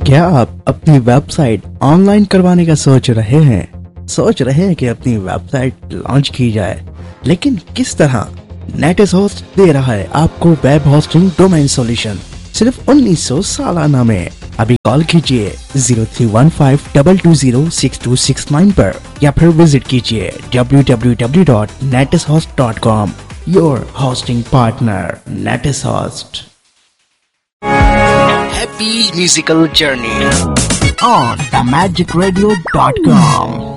क्या आप अपनी वेबसाइट ऑनलाइन करवाने का सोच रहे हैं? सोच रहे हैं कि अपनी वेबसाइट लॉन्च की जाए, लेकिन किस तरह? नेटिस होस्ट दे रहा है आपको वेब होस्टिंग डोमेन सॉल्यूशन सिर्फ 1900 सालाना में। अभी कॉल कीजिए 0315220626 पर या फिर विजिट कीजिए www.netishost.com। Your hosting partner नेटिस host. Happy musical journey on themagicradio.com।